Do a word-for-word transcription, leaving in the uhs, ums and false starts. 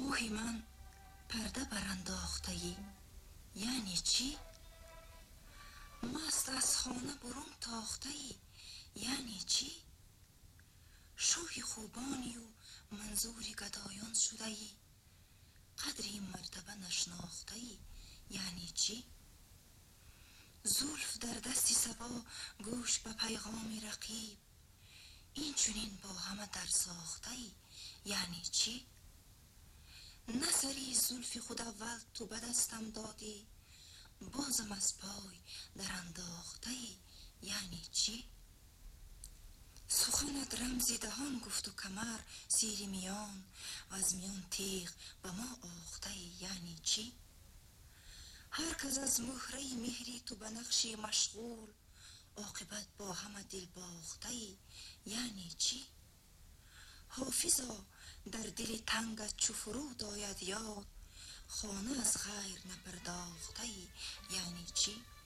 آهی من پرده برانداخته‌ای یعنی چی؟ مست از خانه برون تاخته‌ای یعنی چی؟ شوی خوبانی و منظوری گدایان شده‌ای قدری مرتبه نشناخته‌ای یعنی چی؟ زلف در دستی صبا گوش به پیغام رقیب این چنین با همه در ساخته‌ای یعنی چی؟ نه سری زلف خود اول تو به دستم دادی بازم از پای در انداخته‌ای یعنی چی؟ سخنت رمزی دهان گفت و کمر سیری میان و از میان تیغ به ما آخته‌ای یعنی چی؟ هر کس از مهره مهری تو به نقشی مشغول عاقبت با همه دل باخته‌ای یعنی چی؟ حافظا در دل تنگت چو فرود آید یاد خانه از غیر نپرداخته‌ای یعنی چی؟